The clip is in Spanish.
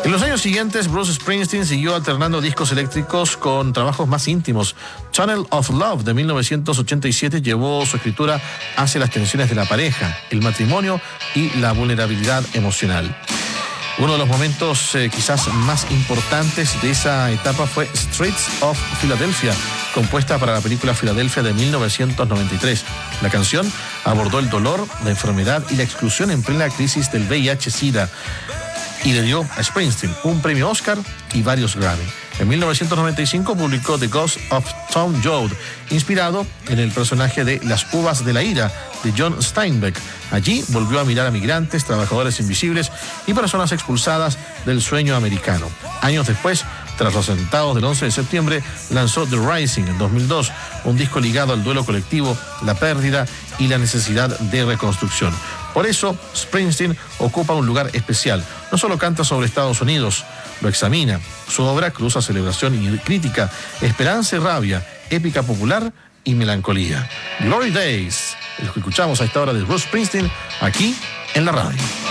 En los años siguientes, Bruce Springsteen siguió alternando discos eléctricos con trabajos más íntimos. Tunnel of Love de 1987 llevó su escritura hacia las tensiones de la pareja, el matrimonio y la vulnerabilidad emocional. Uno de los momentos quizás más importantes de esa etapa fue Streets of Philadelphia, compuesta para la película Filadelfia de 1993. La canción abordó el dolor, la enfermedad y la exclusión en plena crisis del VIH-Sida y le dio a Springsteen un premio Oscar y varios Grammy. En 1995 publicó The Ghost of Tom Joad, inspirado en el personaje de Las Uvas de la Ira de John Steinbeck. Allí volvió a mirar a migrantes, trabajadores invisibles y personas expulsadas del sueño americano. Años después, tras los atentados del 11 de septiembre, lanzó The Rising en 2002, un disco ligado al duelo colectivo, la pérdida y la necesidad de reconstrucción. Por eso, Springsteen ocupa un lugar especial. No solo canta sobre Estados Unidos, lo examina. Su obra cruza celebración y crítica, esperanza y rabia, épica popular y melancolía. Glory Days, el que escuchamos a esta hora de Bruce Springsteen, aquí en la radio.